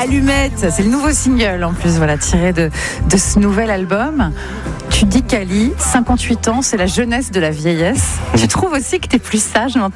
Allumette, c'est le nouveau single en plus, voilà, tiré de ce nouvel album. Tu dis Kali, 58 ans, c'est la jeunesse de la vieillesse. Tu trouves aussi que t'es plus sage maintenant ?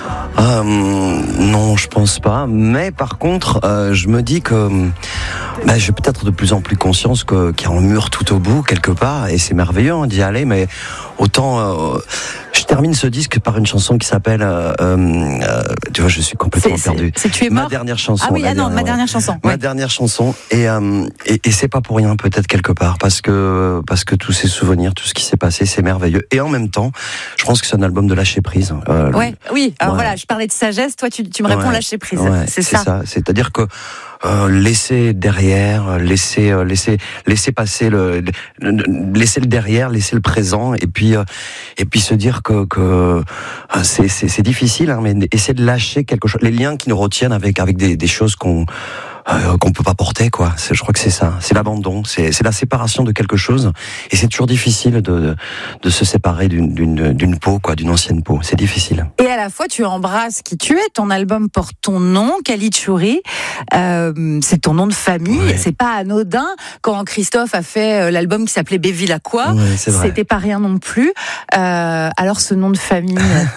Non, je pense pas. Mais par contre, je me dis que j'ai peut-être de plus en plus conscience qu'il y a un mur tout au bout quelque part, et c'est merveilleux d'y aller. Mais autant, je termine ce disque par une chanson qui s'appelle, tu vois, je suis complètement perdu. C'est Tu es mort. Ma dernière chanson. Ah oui, ma dernière chanson. Ma dernière chanson, et c'est pas pour rien peut-être quelque part, parce que tous ces souvenirs, tout ce qui s'est passé, c'est merveilleux. Et en même temps, je pense que c'est un album de lâcher prise. Oui. Alors voilà, je parlais de sagesse, toi tu me réponds lâcher prise. C'est ça. C'est-à-dire que laisser derrière, laisser passer laisser le derrière, laisser le présent, et puis se dire que c'est difficile, mais essayer de lâcher quelque chose, les liens qui nous retiennent avec des choses qu'on peut pas porter, quoi. Je crois que c'est ça, c'est l'abandon, c'est la séparation de quelque chose, et c'est toujours difficile de se séparer d'une peau, quoi, d'une ancienne peau. C'est difficile. Et à la fois, tu embrasses qui tu es. Ton album porte ton nom, Kali Tchouri. C'est ton nom de famille. Ouais. C'est pas anodin. Quand Christophe a fait l'album qui s'appelait Bevilacqua, c'était pas rien non plus. Alors ce nom de famille,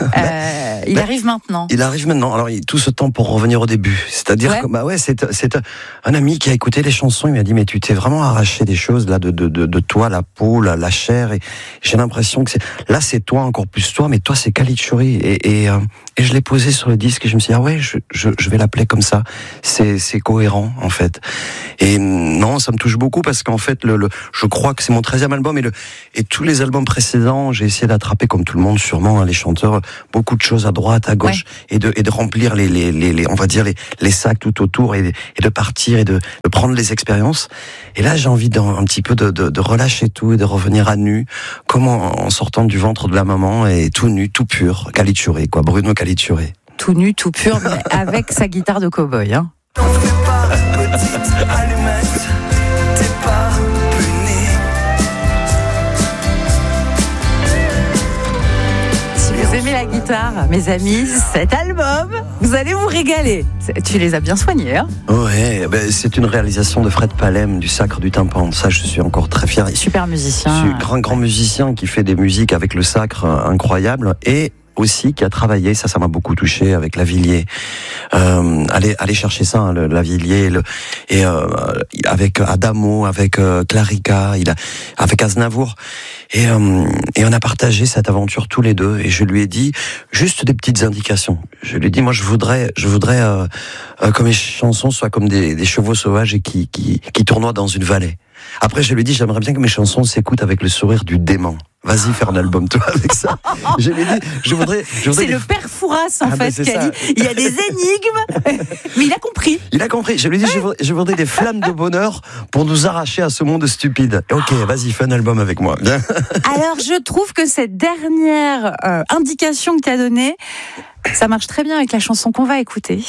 il arrive maintenant. Il arrive maintenant. Alors tout ce temps pour revenir au début, c'est-à-dire que c'est un ami qui a écouté les chansons. Il m'a dit, mais tu t'es vraiment arraché des choses là de toi, la peau, la chair, et j'ai l'impression que c'est toi, encore plus toi, mais toi c'est Kali Tchouri, et je l'ai posé sur le disque, et je me suis dit, je vais l'appeler comme ça, c'est cohérent en fait. Et non, ça me touche beaucoup, parce qu'en fait je crois que c'est mon 13e album, et tous les albums précédents, j'ai essayé d'attraper, comme tout le monde sûrement, les chanteurs, beaucoup de choses à droite, à gauche, et de remplir les on va dire les sacs tout autour, et de partir, et de prendre les expériences. Et là, j'ai envie un petit peu de relâcher tout, et de revenir à nu, comme en sortant du ventre de la maman, et tout nu, tout pur, Kali Tchouri, quoi, Bruno Kali Tchouri. Tout nu, tout pur, mais avec sa guitare de cow-boy, hein. T'en fais pas, petite allumette, t'es pas punie. Si vous aimez la guitare, mes amis, cet album, vous allez vous régaler. Tu les as bien soignés, hein ? Ouais, c'est une réalisation de Fred Palem, du Sacre du Tympan. Ça, je suis encore très fier. Super musicien. Je suis grand musicien qui fait des musiques avec le Sacre incroyable, et aussi qui a travaillé, ça m'a beaucoup touché, avec Lavilliers. Allez chercher ça, hein, Lavilliers, et avec Adamo, avec Clarica, avec Aznavour, et on a partagé cette aventure tous les deux, et je lui ai dit juste des petites indications. Je lui ai dit, moi je voudrais que mes chansons soient comme des chevaux sauvages, et qui tournoient dans une vallée. Après, je lui ai dit, j'aimerais bien que mes chansons s'écoutent avec le sourire du dément. Vas-y, faire un album, toi, avec ça. Je lui ai dit, je voudrais c'est le père Fouras, en fait, Kali. Il y a des énigmes, mais il a compris. Je lui ai dit, je voudrais des flammes de bonheur pour nous arracher à ce monde stupide. Ok, vas-y, fais un album avec moi. Bien. Alors, je trouve que cette dernière indication que tu as donnée, ça marche très bien avec la chanson qu'on va écouter.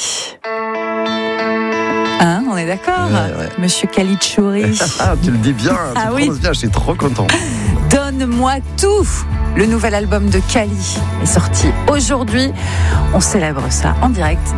Hein, on est d'accord, ouais. Monsieur Kali Tchouri. Tu le dis bien, tu prononces bien, je suis trop content. Donne-moi tout. Le nouvel album de Kali est sorti aujourd'hui. On célèbre ça en direct.